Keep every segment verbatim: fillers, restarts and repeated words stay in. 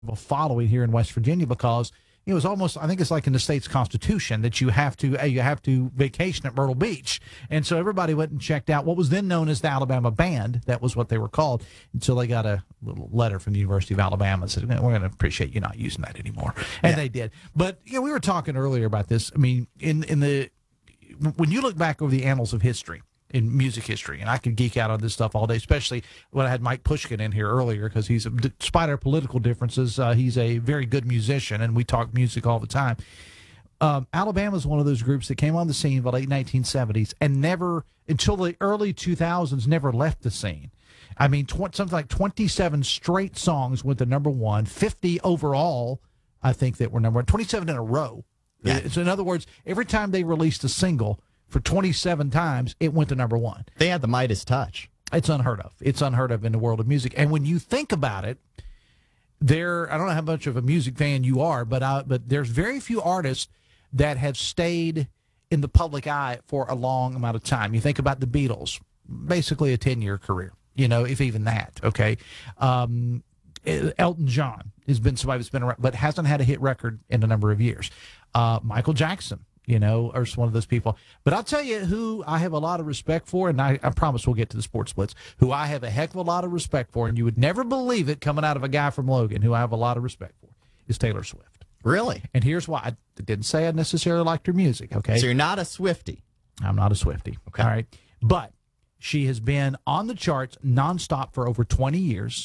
following here in West Virginia because it was almost, I think it's like in the state's constitution that you have to uh, you have to vacation at Myrtle Beach. And so everybody went and checked out what was then known as the Alabama Band. That was what they were called until they got a little letter from the University of Alabama that said, we're going to appreciate you not using that anymore. And yeah. they did. But you know, we were talking earlier about this. I mean, in, in the when you look back over the annals of history, in music history, and I could geek out on this stuff all day, especially when I had Mike Pushkin in here earlier, because he's, despite our political differences, uh, he's a very good musician, and we talk music all the time. Um, Alabama is one of those groups that came on the scene in the late nineteen seventies and never, until the early two thousands, never left the scene. I mean, tw- something like twenty-seven straight songs went to number one, fifty overall, I think that were number one, twenty-seven in a row. Yeah. So in other words, every time they released a single, for twenty-seven times, it went to number one. They had the Midas touch. It's unheard of. It's unheard of in the world of music. And when you think about it, there, I don't know how much of a music fan you are, but I, but there's very few artists that have stayed in the public eye for a long amount of time. You think about the Beatles, basically a ten-year career, you know, if even that, okay? Um, Elton John has been somebody that's been around, but hasn't had a hit record in a number of years. Uh, Michael Jackson, you know, or one of those people. But I'll tell you who I have a lot of respect for, and I, I promise we'll get to the sports blitz, who I have a heck of a lot of respect for, and you would never believe it coming out of a guy from Logan who I have a lot of respect for, is Taylor Swift. Really? And here's why. I didn't say I necessarily liked her music, okay? So you're not a Swiftie. I'm not a Swiftie. Okay. All right. But she has been on the charts nonstop for over twenty years.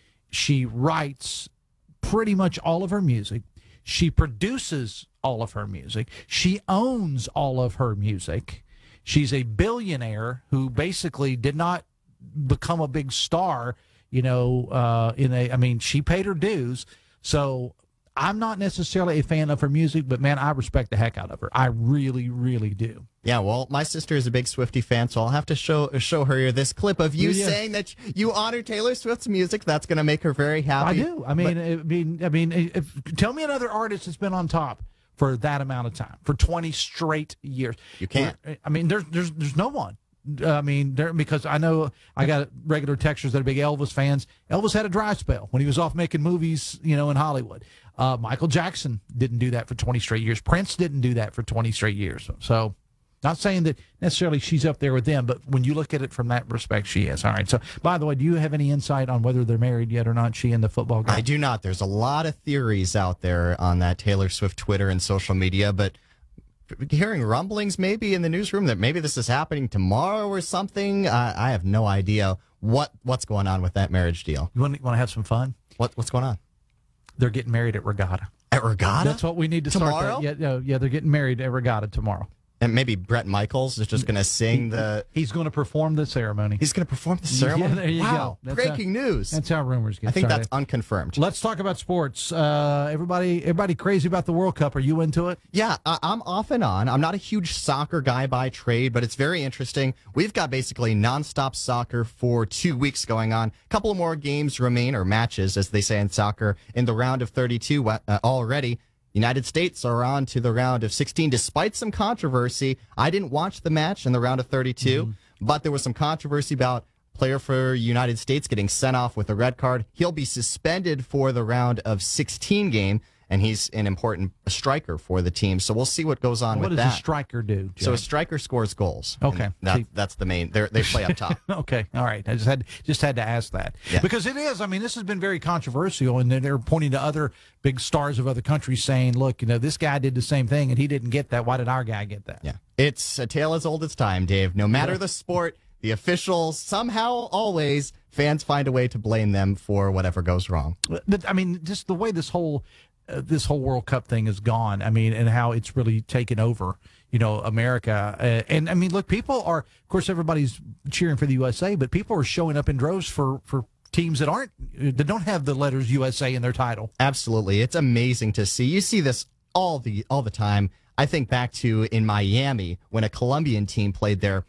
She writes pretty much all of her music. She produces all of her music. She owns all of her music. She's a billionaire who basically did not become a big star, you know, uh, in a, I mean, she paid her dues. So I'm not necessarily a fan of her music, but man, I respect the heck out of her. I really, really do. Yeah, well, my sister is a big Swiftie fan, so I'll have to show show her this clip of you yeah. saying that you honor Taylor Swift's music. That's going to make her very happy. I do. I mean, but, I mean, I mean, if, tell me another artist that's been on top for that amount of time, for twenty straight years. You can't. I mean, there's there's there's no one. I mean, there, because I know I got regular texters that are big Elvis fans. Elvis had a dry spell when he was off making movies, you know, in Hollywood. Uh, Michael Jackson didn't do that for twenty straight years. Prince didn't do that for twenty straight years. So, not saying that necessarily she's up there with them, but when you look at it from that respect, she is. All right. So, by the way, do you have any insight on whether they're married yet or not, she and the football guy? I do not. There's a lot of theories out there on that Taylor Swift Twitter and social media, but hearing rumblings maybe in the newsroom that maybe this is happening tomorrow or something, uh, I have no idea what what's going on with that marriage deal. You want, you want to have some fun? What What's going on? They're getting married at Regatta. At Regatta? That's what we need to tomorrow? start. That. Yeah, no, yeah, they're getting married at Regatta tomorrow. And maybe Bret Michaels is just going to sing the... He's going to perform the ceremony. He's going to perform the ceremony? Yeah, there you wow. go. That's breaking how, news. That's how rumors get I think started. that's unconfirmed. Let's talk about sports. Uh, everybody everybody crazy about the World Cup. Are you into it? Yeah, I- I'm off and on. I'm not a huge soccer guy by trade, but it's very interesting. We've got basically nonstop soccer for two weeks going on. A couple more games remain, or matches, as they say in soccer, in the round of thirty-two uh, already. United States are on to the round of sixteen, despite some controversy. I didn't watch the match in the round of thirty-two, mm-hmm. but there was some controversy about player for United States getting sent off with a red card. He'll be suspended for the round of sixteen game, and he's an important striker for the team. So we'll see what goes on what with that. What does a striker do, Jay? So a striker scores goals. Okay. That, that's the main. They play up top. Okay. All right. I just had just had to ask that. Yeah. Because it is. I mean, this has been very controversial, and they're pointing to other big stars of other countries saying, look, you know, this guy did the same thing, and he didn't get that. Why did our guy get that? Yeah. It's a tale as old as time, Dave. No matter the sport, the officials, somehow, always, fans find a way to blame them for whatever goes wrong. But, I mean, just the way this whole uh, this whole World Cup thing is gone, I mean, and how it's really taken over, you know, America. Uh, and, I mean, look, people are, of course, everybody's cheering for the U S A, but people are showing up in droves for, for teams that aren't, that don't have the letters U S A in their title. Absolutely. It's amazing to see. You see this all the all the time. I think back to in Miami when a Colombian team played there.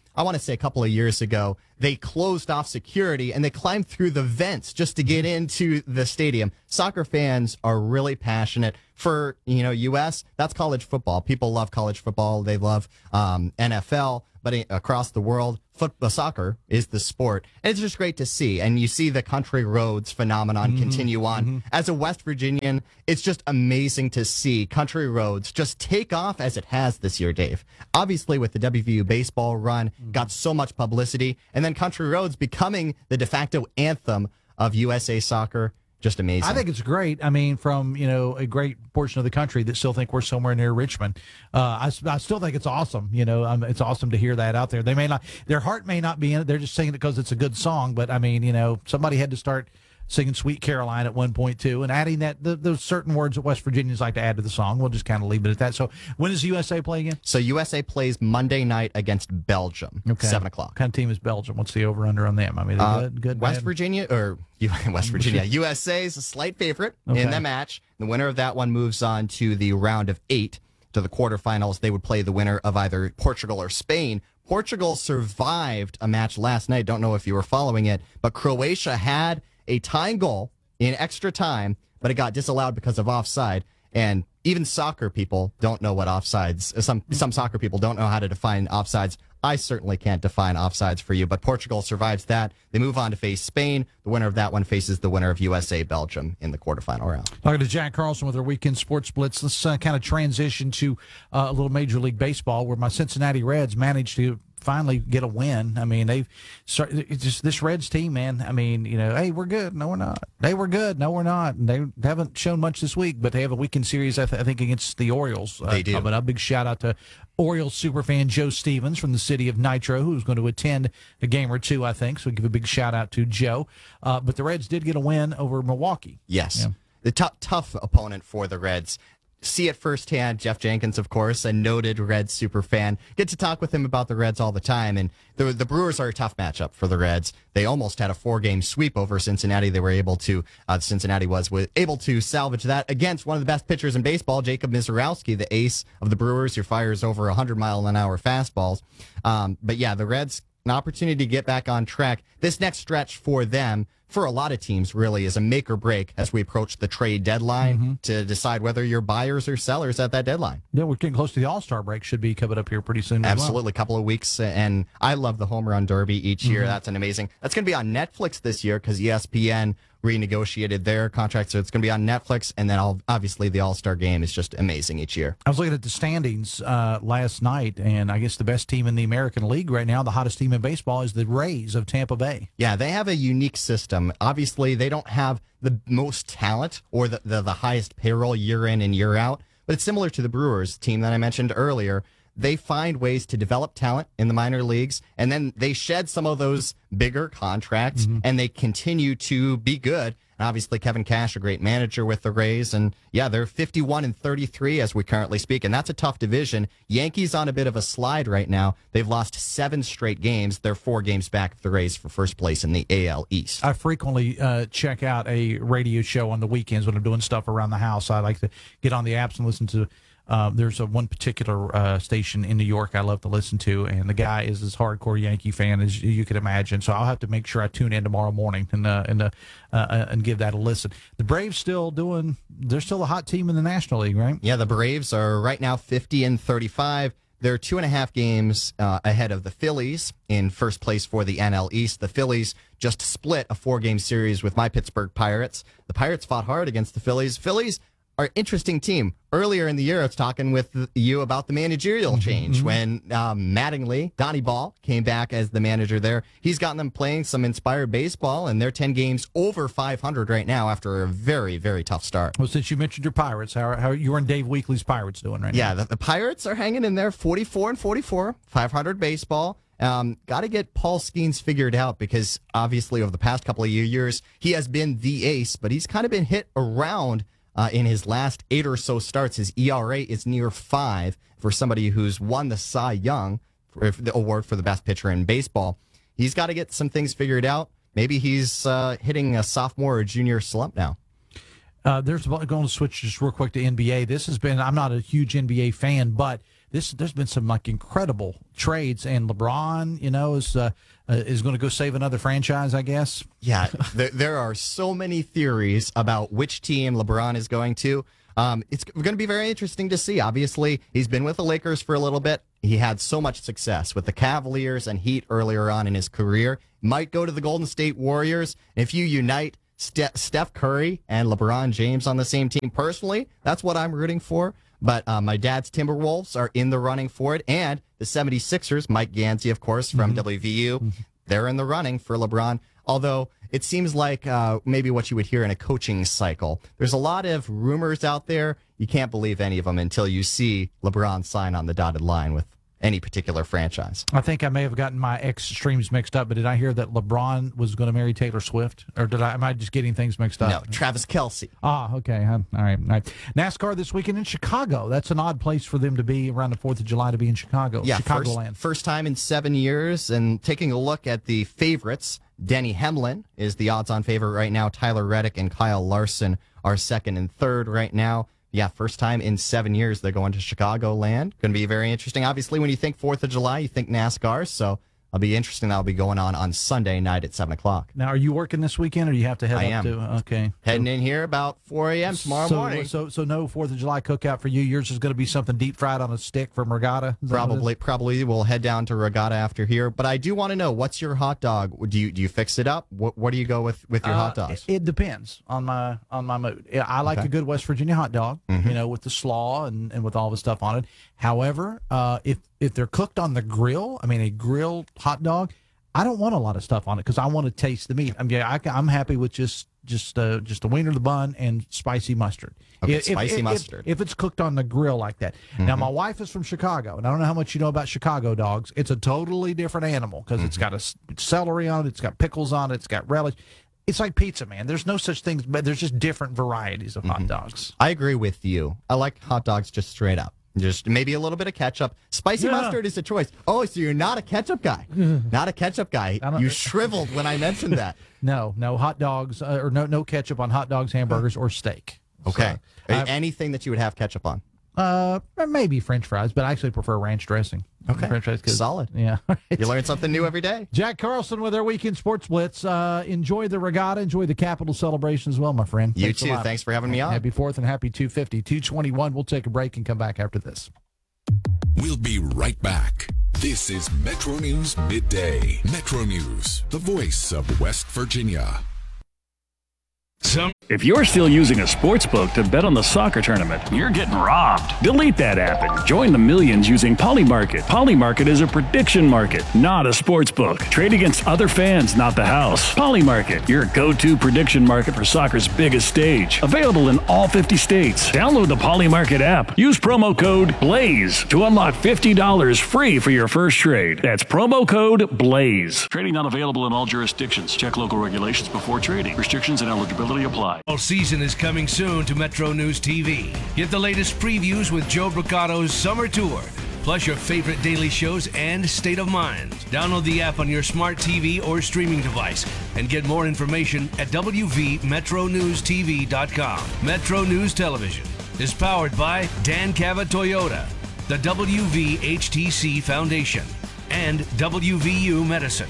I want to say a couple of years ago, they closed off security and they climbed through the vents just to get into the stadium. Soccer fans are really passionate. For, you know, U S, that's college football. People love college football. They love um, N F L. But across the world, football, soccer is the sport. And it's just great to see. And you see the country roads phenomenon mm-hmm. continue on. Mm-hmm. As a West Virginian, it's just amazing to see country roads just take off as it has this year, Dave. Obviously, with the W V U baseball run, mm-hmm. got so much publicity. And then country roads becoming the de facto anthem of U S A Soccer. Just amazing. I think it's great. I mean, from, you know, a great portion of the country that still think we're somewhere near Richmond. Uh, I, I still think it's awesome. You know, um, it's awesome to hear that out there. They may not, their heart may not be in it. They're just singing it because it's a good song. But I mean, you know, somebody had to start singing Sweet Caroline at one point too, and adding that the, those certain words that West Virginians like to add to the song. We'll just kind of leave it at that. So when does U S A play again? So U S A plays Monday night against Belgium, okay. seven o'clock. What kind of team is Belgium? What's the over-under on them? I mean, uh, good, good, West bad? Virginia, or West Virginia, U S A is a slight favorite okay. in the match. The winner of that one moves on to the round of eight, to the quarterfinals. They would play the winner of either Portugal or Spain. Portugal survived a match last night. Don't know if you were following it, but Croatia had a tying goal in extra time, but it got disallowed because of offside. And even soccer people don't know what offsides, some some soccer people don't know how to define offsides. I certainly can't define offsides for you, but Portugal survives that. They move on to face Spain. The winner of that one faces the winner of U S A Belgium in the quarterfinal round. Talking to Jack Carlson with our weekend sports blitz. Let's uh, kind of transition to uh, a little Major League Baseball, where my Cincinnati Reds managed to finally get a win. I mean, they've started, it's just this Reds team, man. I mean, you know, hey, we're good. No, we're not. They were good. No, we're not. And they haven't shown much this week, but they have a weekend series, I, th- I think, against the Orioles. Uh, they do. But a big shout out to Orioles superfan Joe Stevens from the city of Nitro, who's going to attend a game or two, I think. So give a big shout out to Joe. Uh, but the Reds did get a win over Milwaukee. Yes. Yeah. The tough, tough opponent for the Reds. See it firsthand. Jeff Jenkins, of course, a noted Reds super fan. Get to talk with him about the Reds all the time. And the, the Brewers are a tough matchup for the Reds. They almost had a four-game sweep over Cincinnati. They were able to, uh, Cincinnati was, was able to salvage that against one of the best pitchers in baseball, Jacob Mizorowski, the ace of the Brewers, who fires over one hundred mile an hour fastballs. Um, but yeah, the Reds, an opportunity to get back on track. This next stretch for them, for a lot of teams, really is a make or break as we approach the trade deadline mm-hmm. to decide whether you're buyers or sellers at that deadline. Yeah, we're getting close to the All-Star break. Should be coming up here pretty soon. Absolutely, a well. couple of weeks. And I love the Home Run Derby each year. Mm-hmm. That's an amazing. That's going to be on Netflix this year because E S P N renegotiated their contract, so it's going to be on Netflix. And then all, obviously the All-Star game is just amazing each year. I was looking at the standings uh, last night, and I guess the best team in the American League right now, the hottest team in baseball, is the Rays of Tampa Bay. Yeah, they have a unique system. Obviously, they don't have the most talent or the, the, the highest payroll year in and year out, but it's similar to the Brewers team that I mentioned earlier. They find ways to develop talent in the minor leagues, and then they shed some of those bigger contracts, mm-hmm. and they continue to be good. And obviously, Kevin Cash, a great manager with the Rays, and yeah, they're fifty-one and thirty-three as we currently speak, and that's a tough division. Yankees on a bit of a slide right now. They've lost seven straight games. They're four games back of the Rays for first place in the A L East. I frequently uh, check out a radio show on the weekends when I'm doing stuff around the house. I like to get on the apps and listen to. Uh, there's a one particular uh, station in New York I love to listen to, and the guy is as hardcore Yankee fan as you could imagine. So I'll have to make sure I tune in tomorrow morning and uh, and uh, uh, and give that a listen. The Braves still doing; they're still a hot team in the National League, right? Yeah, the Braves are right now fifty and thirty-five. They're two and a half games uh, ahead of the Phillies in first place for the N L East. The Phillies just split a four-game series with my Pittsburgh Pirates. The Pirates fought hard against the Phillies. Phillies are an interesting team. Earlier in the year, I was talking with you about the managerial change mm-hmm. when um, Mattingly, Donnie Ball, came back as the manager there. He's gotten them playing some inspired baseball, and they're ten games over five hundred right now after a very, very tough start. Well, since you mentioned your Pirates, how how you and Dave Weekly's Pirates doing right yeah, now? Yeah, the, the Pirates are hanging in there, forty-four and forty-four, five hundred baseball. Um, got to get Paul Skeens figured out because obviously over the past couple of years, he has been the ace, but he's kind of been hit around Uh, in his last eight or so starts. His E R A is near five for somebody who's won the Cy Young for the award for the best pitcher in baseball. He's got to get some things figured out. Maybe he's uh, hitting a sophomore or junior slump now. Uh, there's going to switch just real quick to N B A. This has been, I'm not a huge N B A fan, but this there's been some like incredible trades, and LeBron, you know, is uh, uh, is going to go save another franchise, I guess. Yeah, there, there are so many theories about which team LeBron is going to. Um, it's going to be very interesting to see. Obviously, he's been with the Lakers for a little bit. He had so much success with the Cavaliers and Heat earlier on in his career. Might go to the Golden State Warriors. If you unite Ste- Steph Curry and LeBron James on the same team, personally, that's what I'm rooting for. But uh, my dad's Timberwolves are in the running for it. And the seventy-sixers, Mike Gansey, of course, from mm-hmm. W V U, mm-hmm. they're in the running for LeBron. Although it seems like uh, maybe what you would hear in a coaching cycle. There's a lot of rumors out there. You can't believe any of them until you see LeBron sign on the dotted line with any particular franchise. I think I may have gotten my extremes mixed up, but did I hear that LeBron was going to marry Taylor Swift? Or did I? Am I just getting things mixed up? No, Travis Kelce. Ah, okay. All right, all right. NASCAR this weekend in Chicago. That's an odd place for them to be around the fourth of July to be in Chicago. Yeah, Chicagoland. First, first time in seven years. And taking a look at the favorites, Denny Hamlin is the odds-on favorite right now. Tyler Reddick and Kyle Larson are second and third right now. Yeah, first time in seven years they're going to Chicagoland. Going to be very interesting. Obviously, when you think fourth of July, you think NASCAR, so it'll be interesting. That'll be going on on Sunday night at seven o'clock. Now, are you working this weekend, or do you have to head I up am. to? Okay. Heading in here about four a.m. tomorrow so, morning. So, so no fourth of July cookout for you. Yours is going to be something deep fried on a stick from Regatta? Probably, probably we'll head down to Regatta after here. But I do want to know, what's your hot dog? Do you do you fix it up? What what do you go with with your uh, hot dogs? It, it depends on my on my mood. I like Okay. a good West Virginia hot dog, Mm-hmm. you know, with the slaw and, and with all the stuff on it. However, uh, if if they're cooked on the grill, I mean, a grilled hot dog, I don't want a lot of stuff on it because I want to taste the meat. I mean, I, I'm happy with just just uh, just a wiener, the bun, and spicy mustard. Okay, If- spicy if, if, mustard. If, if it's cooked on the grill like that. Mm-hmm. Now, my wife is from Chicago, and I don't know how much you know about Chicago dogs. It's a totally different animal because it's got a s- celery on it, it's got pickles on it, it's got relish. It's like pizza, man. There's no such thing, but there's just different varieties of hot dogs. I agree with you. I like hot dogs just straight up. Just maybe a little bit of ketchup. Spicy Yeah. mustard is a choice. Oh, so you're not a ketchup guy. Not a ketchup guy. I don't- You shriveled when I mentioned that. No, no hot dogs uh, or no no ketchup on hot dogs, hamburgers, or steak. Okay. So, I- Anything that you would have ketchup on. Uh, maybe French fries, but I actually prefer ranch dressing. Okay. French fries, 'cause- Solid. Yeah. You learn something new every day. Jack Carlson with our weekend sports blitz. Uh, enjoy the regatta, enjoy the Capitol celebration as well, my friend. You Thanks a too. lot. Thanks for having me on. Happy fourth and happy two fifty, two twenty-one. We'll take a break and come back after this. We'll be right back. This is Metro News Midday. Metro News, the voice of West Virginia. Some If you're still using a sports book to bet on the soccer tournament, you're getting robbed. Delete that app and join the millions using Polymarket. Polymarket is a prediction market, not a sports book. Trade against other fans, not the house. Polymarket, your go-to prediction market for soccer's biggest stage. Available in all fifty states. Download the Polymarket app. Use promo code BLAZE to unlock fifty dollars free for your first trade. That's promo code BLAZE. Trading not available in all jurisdictions. Check local regulations before trading. Restrictions and eligibility apply. All season is coming soon to Metro News T V. Get the latest previews with Joe Bricato's Summer Tour, plus your favorite daily shows and State of Mind. Download the app on your smart T V or streaming device and get more information at w v metro news t v dot com. Metro News Television is powered by Dan Cava Toyota, the W V H T C Foundation, and W V U Medicine.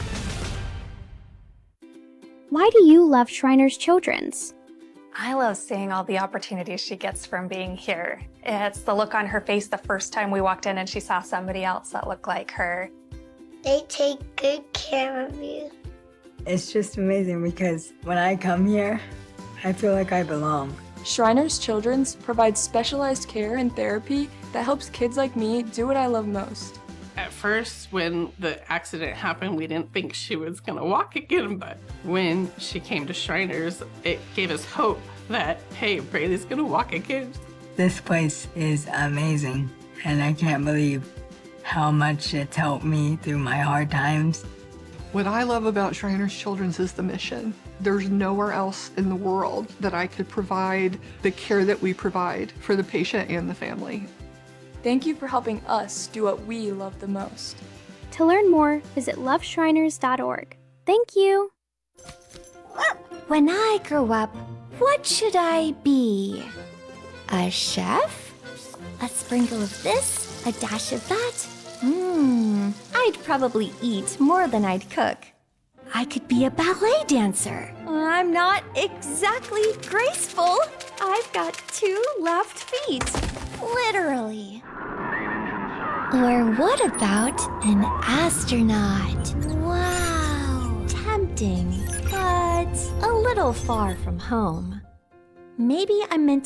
Why do you love Shriners Children's? I love seeing all the opportunities she gets from being here. It's the look on her face the first time we walked in and she saw somebody else that looked like her. They take good care of you. It's just amazing because when I come here, I feel like I belong. Shriners Children's provides specialized care and therapy that helps kids like me do what I love most. At first, when the accident happened, we didn't think she was gonna walk again, but when she came to Shriners, it gave us hope that, hey, Braylee's gonna walk again. This place is amazing, and I can't believe how much it's helped me through my hard times. What I love about Shriners Children's is the mission. There's nowhere else in the world that I could provide the care that we provide for the patient and the family. Thank you for helping us do what we love the most. To learn more, visit love shriners dot org. Thank you. When I grow up, what should I be? A chef? A sprinkle of this, A dash of that? Mmm, I'd probably eat more than I'd cook. I could be a ballet dancer. I'm not exactly graceful. I've got two left feet. Literally. Or what about an astronaut? Wow. Tempting, but a little far from home. Maybe I'm meant